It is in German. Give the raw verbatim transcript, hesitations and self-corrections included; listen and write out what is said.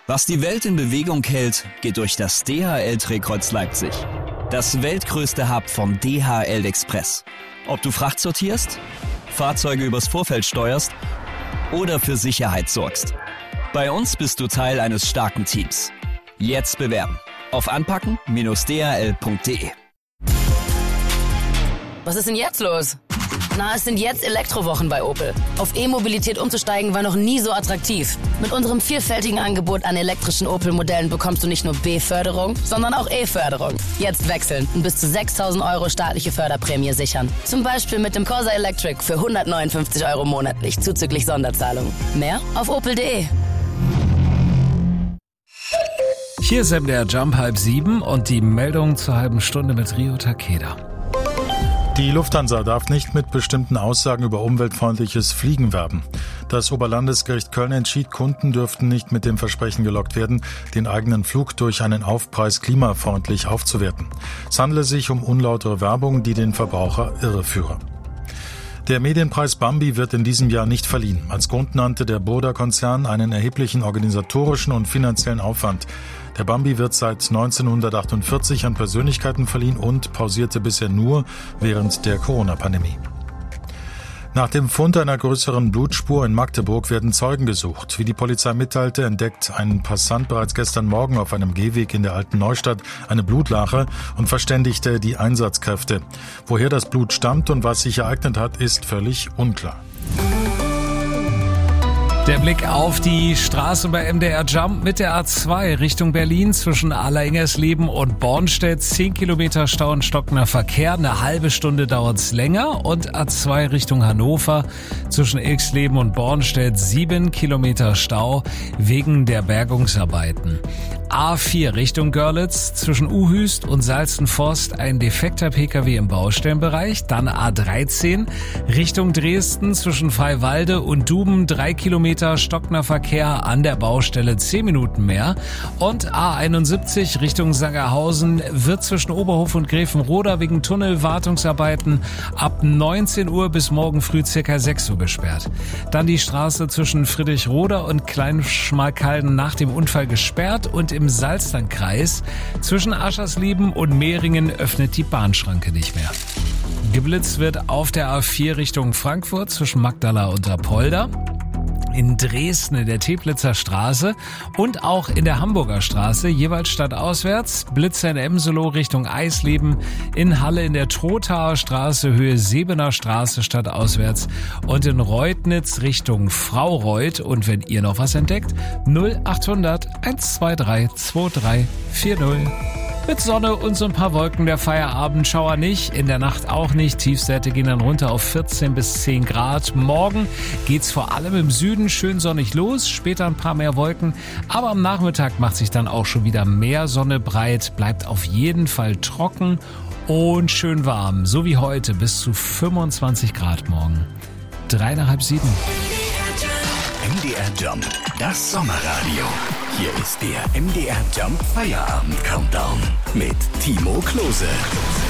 Was die Welt in Bewegung hält, geht durch das D H L-Drehkreuz Leipzig. Das weltgrößte Hub vom D H L Express. Ob du Fracht sortierst, Fahrzeuge übers Vorfeld steuerst oder für Sicherheit sorgst. Bei uns bist du Teil eines starken Teams. Jetzt bewerben auf anpacken Bindestrich d h l punkt d e. Was ist denn jetzt los? Na, es sind jetzt Elektrowochen bei Opel. Auf E-Mobilität umzusteigen war noch nie so attraktiv. Mit unserem vielfältigen Angebot an elektrischen Opel-Modellen bekommst du nicht nur B-Förderung, sondern auch E-Förderung. Jetzt wechseln und bis zu sechstausend Euro staatliche Förderprämie sichern. Zum Beispiel mit dem Corsa Electric für hundertneunundfünfzig Euro monatlich zuzüglich Sonderzahlung. Mehr auf opel punkt d e. Hier ist M D R Jump halb sieben und die Meldung zur halben Stunde mit Rio Takeda. Die Lufthansa darf nicht mit bestimmten Aussagen über umweltfreundliches Fliegen werben. Das Oberlandesgericht Köln entschied, Kunden dürften nicht mit dem Versprechen gelockt werden, den eigenen Flug durch einen Aufpreis klimafreundlich aufzuwerten. Es handele sich um unlautere Werbung, die den Verbraucher irreführe. Der Medienpreis Bambi wird in diesem Jahr nicht verliehen. Als Grund nannte der Burda-Konzern einen erheblichen organisatorischen und finanziellen Aufwand. Der Bambi wird seit neunzehnhundertachtundvierzig an Persönlichkeiten verliehen und pausierte bisher nur während der Corona-Pandemie. Nach dem Fund einer größeren Blutspur in Magdeburg werden Zeugen gesucht. Wie die Polizei mitteilte, entdeckt ein Passant bereits gestern Morgen auf einem Gehweg in der Alten Neustadt eine Blutlache und verständigte die Einsatzkräfte. Woher das Blut stammt und was sich ereignet hat, ist völlig unklar. Der Blick auf die Straße bei M D R Jump mit der A zwei Richtung Berlin zwischen Alleringhersleben und Bornstedt. zehn Kilometer Stau und stockender Verkehr. Eine halbe Stunde dauert's länger. Und A zwei Richtung Hannover zwischen Ilksleben und Bornstedt. sieben Kilometer Stau wegen der Bergungsarbeiten. A vier Richtung Görlitz zwischen Uhüst und Salzenforst ein defekter Pkw im Baustellenbereich. Dann A dreizehn Richtung Dresden zwischen Freiwalde und Duben drei Kilometer stockender Verkehr an der Baustelle zehn Minuten mehr. Und A einundsiebzig Richtung Sangerhausen wird zwischen Oberhof und Gräfenroda wegen Tunnelwartungsarbeiten ab neunzehn Uhr bis morgen früh circa sechs Uhr gesperrt. Dann die Straße zwischen Friedrichroda und Kleinschmalkalden nach dem Unfall gesperrt und im Salzlandkreis zwischen Aschersleben und Mehringen öffnet die Bahnschranke nicht mehr. Geblitzt wird auf der A vier Richtung Frankfurt zwischen Magdala und Apolda. In Dresden in der Teplitzer Straße und auch in der Hamburger Straße, jeweils stadtauswärts. Blitzer in Emselo Richtung Eisleben, in Halle in der Trothaer Straße, Höhe Sebener Straße stadtauswärts und in Reutnitz Richtung Fraureuth. Und wenn ihr noch was entdeckt, null achthundert eins zwei drei zwei drei vier null. Mit Sonne und so ein paar Wolken, der Feierabendschauer nicht, in der Nacht auch nicht. Tiefstwerte gehen dann runter auf vierzehn bis zehn Grad. Morgen geht's vor allem im Süden schön sonnig los, später ein paar mehr Wolken. Aber am Nachmittag macht sich dann auch schon wieder mehr Sonne breit, bleibt auf jeden Fall trocken und schön warm. So wie heute bis zu fünfundzwanzig Grad morgen. Drei nach halb sieben. M D R Jump, das Sommerradio. Hier ist der M D R Jump Feierabend Countdown mit Timo Klose.